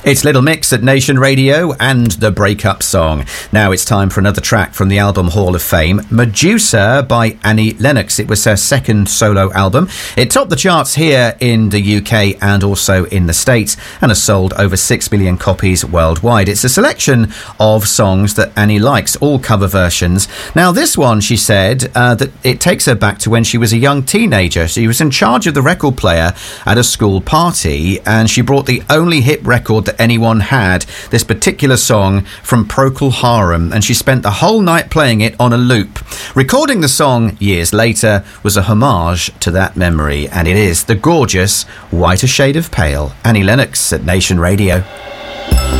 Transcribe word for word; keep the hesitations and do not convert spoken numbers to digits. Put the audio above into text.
It's Little Mix at Nation Radio and the Breakup Song. Now it's time for another track from the album Hall of Fame, Medusa by Annie Lennox. It was her second solo album. It topped the charts here in the U K and also in the States and has sold over six million copies worldwide. It's a selection of songs that Annie likes, all cover versions. Now this one, she said, uh, that it takes her back to when she was a young teenager. She was in charge of the record player at a school party and she brought the only hit record that anyone had, this particular song from Procol Harum, and she spent the whole night playing it on a loop. Recording the song years later was a homage to that memory, and it is the gorgeous Whiter Shade of Pale. Annie Lennox at Nation Radio.